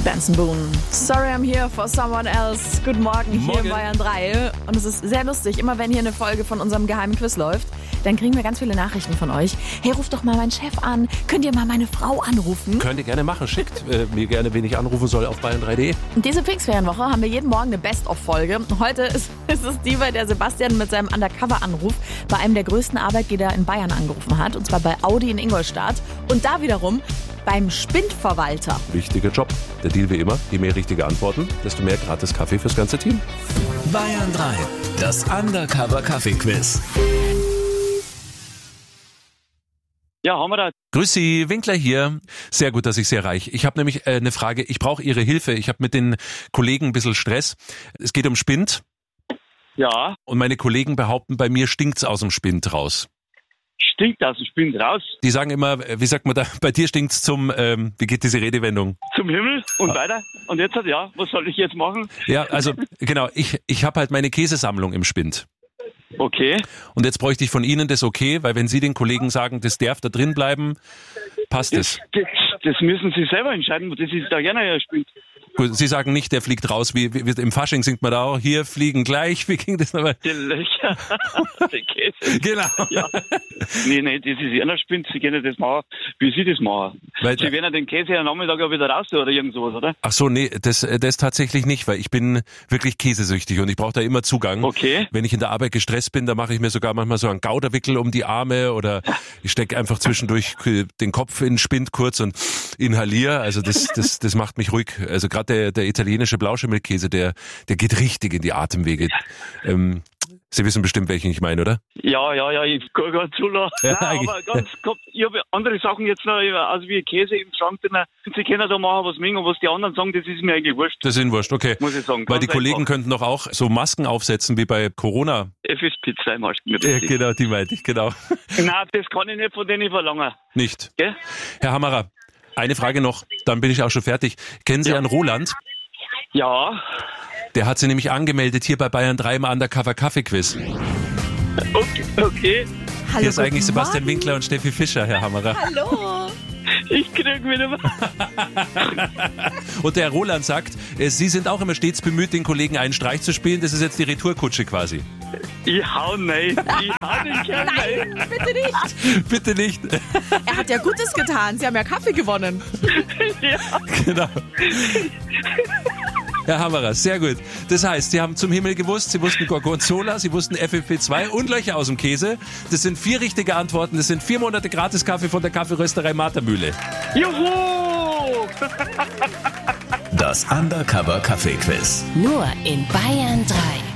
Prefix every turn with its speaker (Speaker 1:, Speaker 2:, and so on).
Speaker 1: Benson Boone. Sorry, I'm here for someone else. Guten Morgen hier in Bayern 3. Und es ist sehr lustig, immer wenn hier eine Folge von unserem geheimen Quiz läuft, dann kriegen wir ganz viele Nachrichten von euch. Hey, ruft doch mal meinen Chef an. Könnt ihr mal meine Frau anrufen?
Speaker 2: Könnt ihr gerne machen. Schickt mir gerne, wen ich anrufen soll, auf bayern3.de.
Speaker 1: Und diese Pfingstferienwoche haben wir jeden Morgen eine Best-of-Folge. Heute ist es die, bei der Sebastian mit seinem Undercover-Anruf bei einem der größten Arbeitgeber in Bayern angerufen hat. Und zwar bei Audi in Ingolstadt. Und da wiederum beim Spindverwalter.
Speaker 2: Wichtiger Job. Der Deal wie immer. Je mehr richtige Antworten, desto mehr gratis Kaffee fürs ganze Team.
Speaker 3: Bayern 3, das Undercover-Kaffee-Quiz.
Speaker 4: Ja, haben wir da.
Speaker 2: Grüß Sie, Winkler hier. Sehr gut, dass ich Sie erreiche. Ich habe nämlich eine Frage. Ich brauche Ihre Hilfe. Ich habe mit den Kollegen ein bisschen Stress. Es geht um Spind.
Speaker 4: Ja,
Speaker 2: Und meine Kollegen behaupten, bei mir stinkt's aus dem Spind raus.
Speaker 4: stinkt aus dem Spind raus.
Speaker 2: Die sagen immer, wie sagt man da, bei dir stinkt's zum, wie geht diese Redewendung?
Speaker 4: Zum Himmel und weiter. Und jetzt, ja, was soll ich jetzt machen?
Speaker 2: Ja, also genau, ich habe halt meine Käsesammlung im Spind.
Speaker 4: Okay.
Speaker 2: Und jetzt bräuchte ich von Ihnen das okay, weil wenn Sie den Kollegen sagen, das darf da drin bleiben, passt es.
Speaker 4: Das müssen Sie selber entscheiden, das ist da gerne ein Spind.
Speaker 2: Gut, Sie sagen nicht, der fliegt raus, wie im Fasching singt man da auch, hier fliegen gleich, wie ging das nochmal?
Speaker 4: Die Löcher, der Käse.
Speaker 2: Genau.
Speaker 4: Ja. Nee, das ist einer Spind, Sie können das machen, wie Sie das machen.
Speaker 2: Weil,
Speaker 4: Sie werden ja den Käse am Nachmittag auch wieder raus oder irgend sowas, oder?
Speaker 2: Ach so, nee, das tatsächlich nicht, weil ich bin wirklich käsesüchtig und ich brauche da immer Zugang.
Speaker 4: Okay.
Speaker 2: Wenn ich in der Arbeit gestresst bin, da mache ich mir sogar manchmal so einen Gouderwickel um die Arme oder ich stecke einfach zwischendurch den Kopf in den Spind kurz und inhaliere. Also das macht mich ruhig. Also gerade der italienische Blauschimmelkäse, der geht richtig in die Atemwege. Sie wissen bestimmt, welchen ich meine, oder?
Speaker 4: Ja, ich kann gar nicht zulassen.
Speaker 2: Ja,
Speaker 4: Nein, aber ganz kurz, ich habe andere Sachen jetzt noch, also wie Käse im Schrank drin. Sie können da machen, was mögen, und was die anderen sagen, das ist mir eigentlich wurscht.
Speaker 2: Das ist Ihnen wurscht, okay.
Speaker 4: Muss ich sagen.
Speaker 2: Weil die
Speaker 4: Ganz
Speaker 2: Kollegen
Speaker 4: einfach.
Speaker 2: könnten doch auch so Masken aufsetzen wie bei Corona.
Speaker 4: FS-Pizza-Masken.
Speaker 2: Ja, genau, die meinte ich, genau.
Speaker 4: Nein, das kann ich nicht von denen verlangen.
Speaker 2: Nicht.
Speaker 4: Gell?
Speaker 2: Herr Hammerer, eine Frage noch, dann bin ich auch schon fertig. Kennen Sie Herrn Roland?
Speaker 4: Ja.
Speaker 2: Der hat Sie nämlich angemeldet hier bei Bayern 3 im Undercover-Kaffee-Quiz.
Speaker 4: Okay.
Speaker 1: Hallo,
Speaker 2: Hier ist eigentlich
Speaker 1: guten
Speaker 2: Sebastian
Speaker 1: Morgen.
Speaker 2: Winkler und Steffi Fischer, Herr Hammerer.
Speaker 1: Hallo.
Speaker 4: Ich krieg wieder mal.
Speaker 2: Und der Herr Roland sagt, Sie sind auch immer stets bemüht, den Kollegen einen Streich zu spielen. Das ist jetzt die Retourkutsche quasi.
Speaker 4: Ich hau nein. Ich hau den Kerl nein.
Speaker 1: Nein, bitte nicht.
Speaker 2: Bitte nicht.
Speaker 1: Er hat ja Gutes getan. Sie haben ja Kaffee gewonnen.
Speaker 4: Ja.
Speaker 2: Genau. Herr Hammerer, sehr gut. Das heißt, Sie haben zum Himmel gewusst, Sie wussten Gorgonzola, Sie wussten FFP2 und Löcher aus dem Käse. Das sind 4 richtige Antworten. Das sind 4 Monate Gratis-Kaffee von der Kaffeerösterei Matermühle.
Speaker 4: Juhu!
Speaker 3: Das Undercover-Kaffee-Quiz.
Speaker 5: Nur in Bayern 3.